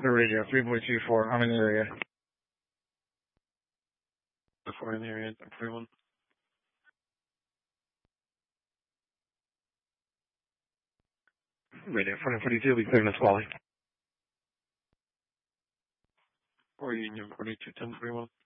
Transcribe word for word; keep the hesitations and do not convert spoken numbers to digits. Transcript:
The radio, three point two four. I'm in the area. The four in the area, forty-one. Radio, four forty-two, be clear, Miss Wally. Or Union, forty-two, ten, forty-one.